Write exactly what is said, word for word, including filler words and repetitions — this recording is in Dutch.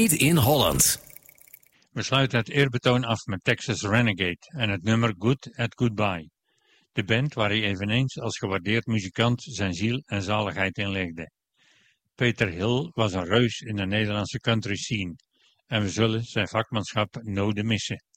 Made in Holland. We sluiten het eerbetoon af met Texas Renegade en het nummer Good at Goodbye. De band waar hij eveneens als gewaardeerd muzikant zijn ziel en zaligheid in legde. Peter Hill was een reus in de Nederlandse country scene en we zullen zijn vakmanschap noden missen.